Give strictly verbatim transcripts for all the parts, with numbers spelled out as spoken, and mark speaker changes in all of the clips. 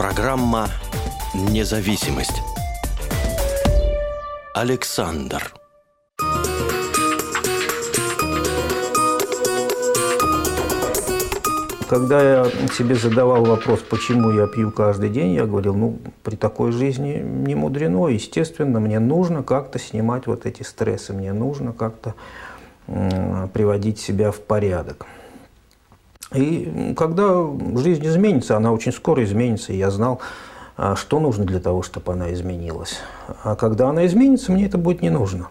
Speaker 1: Программа «Независимость». Александр.
Speaker 2: Когда я себе задавал вопрос, почему я пью каждый день, я говорил, ну, при такой жизни не мудрено. Естественно, мне нужно как-то снимать вот эти стрессы, мне нужно как-то э, приводить себя в порядок. И когда жизнь изменится, она очень скоро изменится, и я знал, что нужно для того, чтобы она изменилась. А когда она изменится, мне это будет не нужно.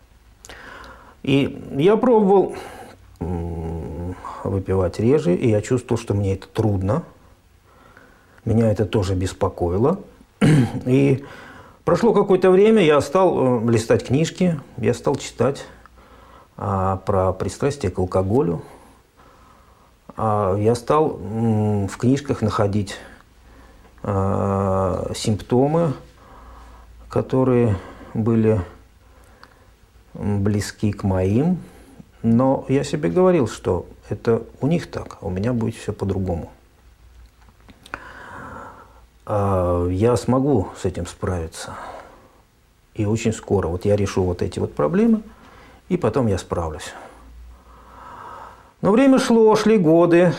Speaker 2: И я пробовал выпивать реже, и я чувствовал, что мне это трудно. Меня это тоже беспокоило. И прошло какое-то время, я стал листать книжки, я стал читать про пристрастие к алкоголю. Я стал в книжках находить симптомы, которые были близки к моим. Но я себе говорил, что это у них так, а у меня будет все по-другому. Я смогу с этим справиться. И очень скоро. Вот я решу вот эти вот проблемы, и потом я справлюсь. Но время шло, шли годы.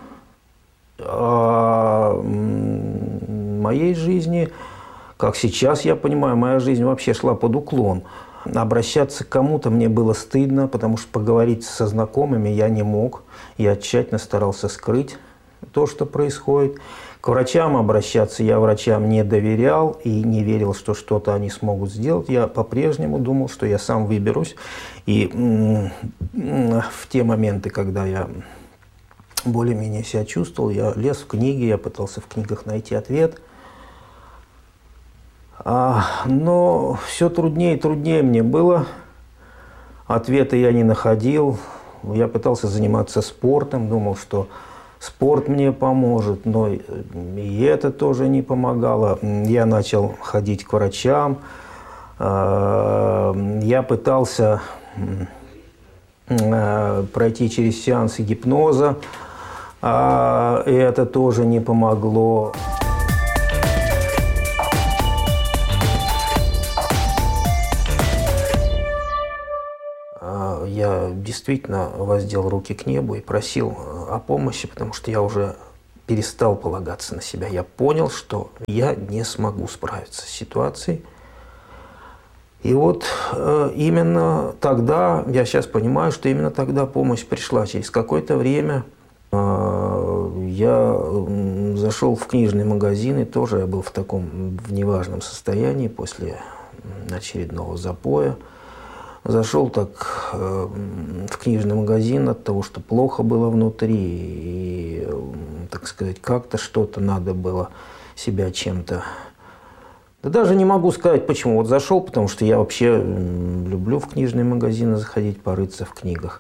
Speaker 2: А моей жизни, как сейчас я понимаю, моя жизнь вообще шла под уклон. Обращаться к кому-то мне было стыдно, потому что поговорить со знакомыми я не мог. Я тщательно старался скрыть то, что происходит. К врачам обращаться я врачам не доверял и не верил, что что-то они смогут сделать. Я по-прежнему думал, что я сам выберусь. И в те моменты, когда я более-менее себя чувствовал, я лез в книги, я пытался в книгах найти ответ. Но все труднее и труднее мне было. Ответа я не находил. Я пытался заниматься спортом, думал, что спорт мне поможет, но и это тоже не помогало. Я начал ходить к врачам. Я пытался пройти через сеансы гипноза, и это тоже не помогло. Я действительно воздел руки к небу и просил о помощи, потому что я уже перестал полагаться на себя. Я понял, что я не смогу справиться с ситуацией. И вот именно тогда, я сейчас понимаю, что именно тогда помощь пришла. Через какое-то время я зашел в книжный магазин, и тоже я был в таком в неважном состоянии после очередного запоя. Зашел так э, в книжный магазин от того, что плохо было внутри, и, так сказать, как-то что-то надо было себя чем-то... Да даже не могу сказать, почему. Вот зашел, потому что я вообще люблю в книжные магазины заходить, порыться в книгах.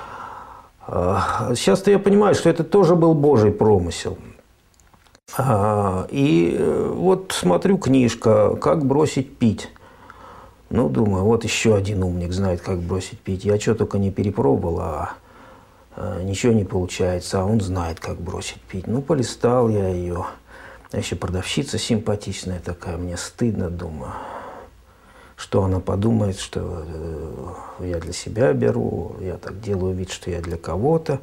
Speaker 2: А сейчас-то я понимаю, что это тоже был Божий промысел. А, и вот смотрю, книжка «Как бросить пить». Ну, думаю, вот еще один умник знает, как бросить пить. Я что только не перепробовал, а, а ничего не получается, а он знает, как бросить пить. Ну, полистал я ее. А еще продавщица симпатичная такая, мне стыдно, думаю, что она подумает, что я для себя беру, я так делаю вид, что я для кого-то.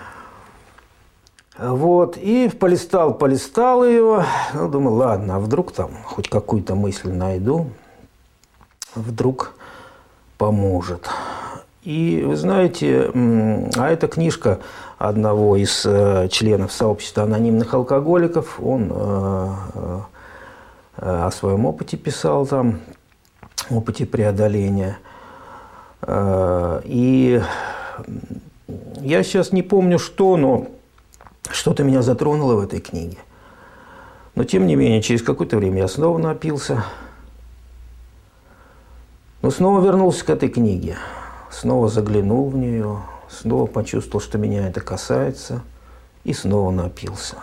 Speaker 2: Вот, и полистал, полистал ее. Ну, думаю, ладно, а вдруг там хоть какую-то мысль найду. Вдруг поможет. И вы знаете, а эта книжка одного из членов сообщества анонимных алкоголиков, он о своем опыте писал там, опыте преодоления. И я сейчас не помню что, но что-то меня затронуло в этой книге. Но тем не менее, через какое-то время я снова напился. Но снова вернулся к этой книге, снова заглянул в нее, снова почувствовал, что меня это касается, и снова напился.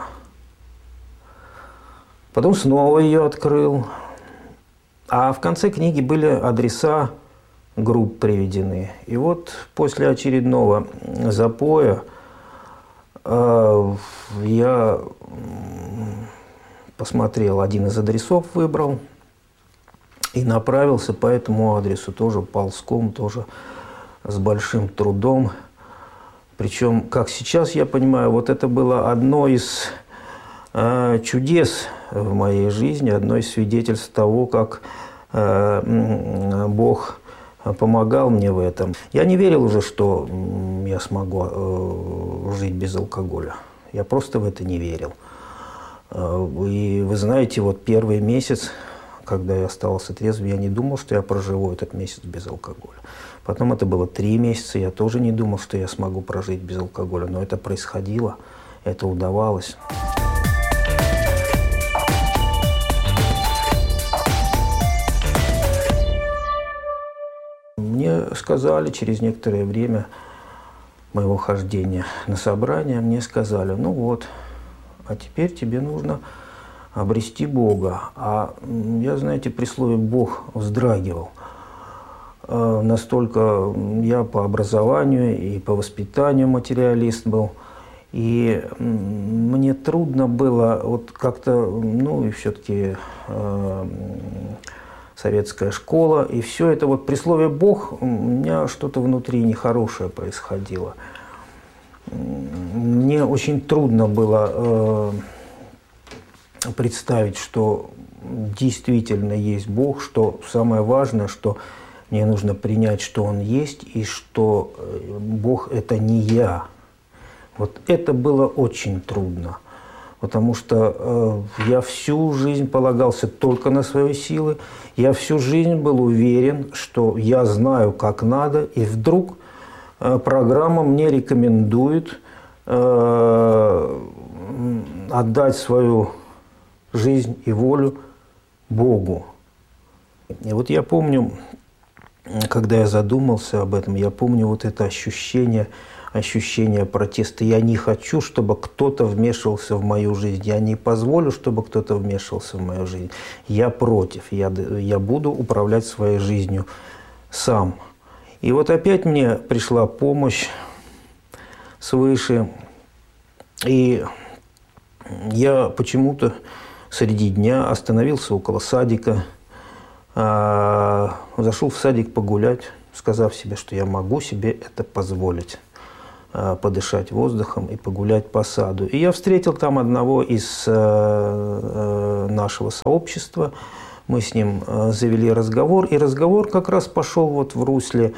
Speaker 2: Потом снова ее открыл. А в конце книги были адреса групп приведены. И вот после очередного запоя э, я посмотрел, один из адресов выбрал и направился по этому адресу, тоже ползком, тоже с большим трудом. Причем, как сейчас я понимаю, вот это было одно из э, чудес в моей жизни, одно из свидетельств того, как э, Бог помогал мне в этом. Я не верил уже, что я смогу э, жить без алкоголя. Я просто в это не верил. Э, и вы знаете, вот первый месяц, когда я оставался трезвым, я не думал, что я проживу этот месяц без алкоголя. Потом это было три месяца, я тоже не думал, что я смогу прожить без алкоголя. Но это происходило, это удавалось. Мне сказали через некоторое время моего хождения на собрание, мне сказали, ну вот, а теперь тебе нужно обрести Бога. А я, знаете, при слове «Бог» вздрагивал. Настолько я по образованию и по воспитанию материалист был. И мне трудно было вот как-то, ну и все-таки э, советская школа, и все это вот при слове «Бог» у меня что-то внутри нехорошее происходило. Мне очень трудно было э, представить, что действительно есть Бог, что самое важное, что мне нужно принять, что Он есть, и что Бог – это не я. Вот это было очень трудно, потому что э, я всю жизнь полагался только на свои силы, я всю жизнь был уверен, что я знаю, как надо, и вдруг э, программа мне рекомендует э, отдать свою жизнь и волю Богу. И вот я помню, когда я задумался об этом, я помню вот это ощущение, ощущение протеста. Я не хочу, чтобы кто-то вмешивался в мою жизнь. Я не позволю, чтобы кто-то вмешивался в мою жизнь. Я против. Я, я буду управлять своей жизнью сам. И вот опять мне пришла помощь свыше. И я почему-то среди дня остановился около садика, зашел в садик погулять, сказав себе, что я могу себе это позволить, подышать воздухом и погулять по саду. И я встретил там одного из нашего сообщества, мы с ним завели разговор, и разговор как раз пошел вот в русле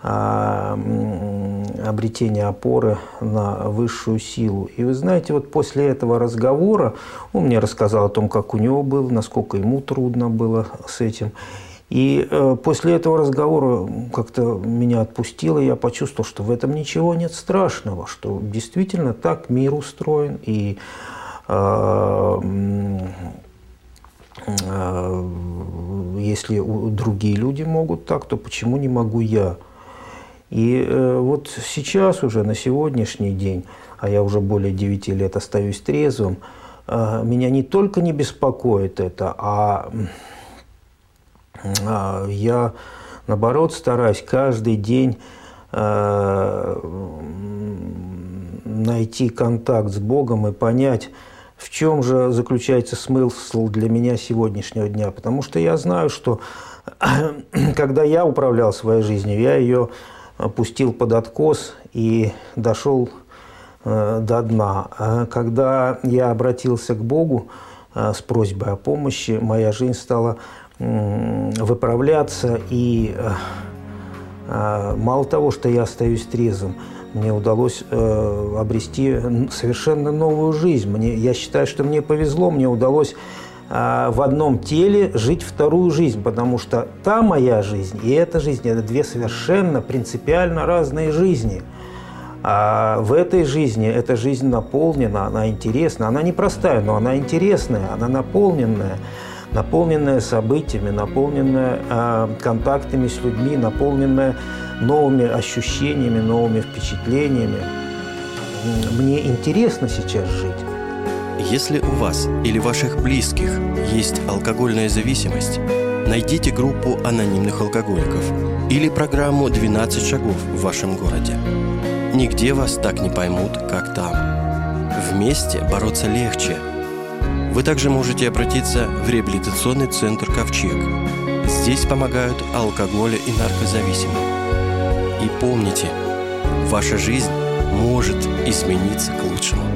Speaker 2: обретения опоры на высшую силу. И вы знаете, вот после этого разговора он мне рассказал о том, как у него было, насколько ему трудно было с этим. И э, после этого разговора как-то меня отпустило, и я почувствовал, что в этом ничего нет страшного, что действительно так мир устроен, и э, э, если другие люди могут так, то почему не могу я? И э, вот сейчас уже, на сегодняшний день, а я уже более девяти лет остаюсь трезвым, э, меня не только не беспокоит это, а э, я, наоборот, стараюсь каждый день э, найти контакт с Богом и понять, в чем же заключается смысл для меня сегодняшнего дня. Потому что я знаю, что когда я управлял своей жизнью, я ее пустил под откос и дошел э, до дна. А когда я обратился к Богу э, с просьбой о помощи, моя жизнь стала э, выправляться. И э, э, мало того, что я остаюсь трезвым, мне удалось э, обрести совершенно новую жизнь. Мне, я считаю, что мне повезло, мне удалось в одном теле жить вторую жизнь, потому что та моя жизнь и эта жизнь – это две совершенно принципиально разные жизни. А в этой жизни эта жизнь наполнена, она интересна, она не простая, но она интересная, она наполненная, наполненная событиями, наполненная э, контактами с людьми, наполненная новыми ощущениями, новыми впечатлениями. Мне интересно сейчас жить.
Speaker 1: Если у вас или ваших близких есть алкогольная зависимость, найдите группу анонимных алкоголиков или программу «двенадцать шагов» в вашем городе. Нигде вас так не поймут, как там. Вместе бороться легче. Вы также можете обратиться в реабилитационный центр «Ковчег». Здесь помогают алкоголя и наркозависимым. И помните, ваша жизнь может измениться к лучшему.